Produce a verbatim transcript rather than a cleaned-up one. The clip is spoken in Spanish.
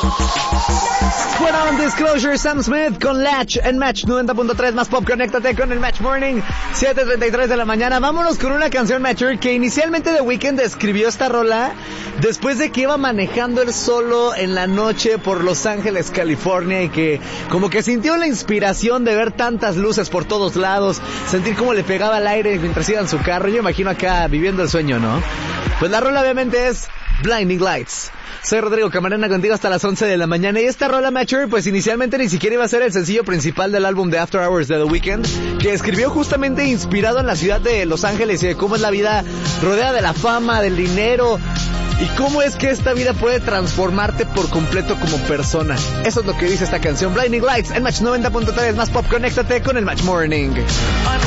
Fueron Disclosure, Sam Smith con Latch en Match noventa punto tres más pop. Conéctate con el Match Morning, siete treinta y tres de la mañana. Vámonos con una canción, Matcher, que inicialmente The Weeknd escribió esta rola después de que iba manejando él solo en la noche por Los Ángeles, California, y que como que sintió la inspiración de ver tantas luces por todos lados, sentir cómo le pegaba el aire mientras iba en su carro. Yo imagino acá viviendo el sueño, ¿no? Pues la rola obviamente es Blinding Lights. Soy Rodrigo Camarena contigo hasta las once de la mañana. Y esta rola, Matcher, pues inicialmente ni siquiera iba a ser el sencillo principal del álbum de After Hours de The Weeknd, que escribió justamente inspirado en la ciudad de Los Ángeles y de cómo es la vida rodeada de la fama, del dinero, y cómo es que esta vida puede transformarte por completo como persona. Eso es lo que dice esta canción, Blinding Lights, en Match noventa punto tres más pop. Conéctate con el Match Morning.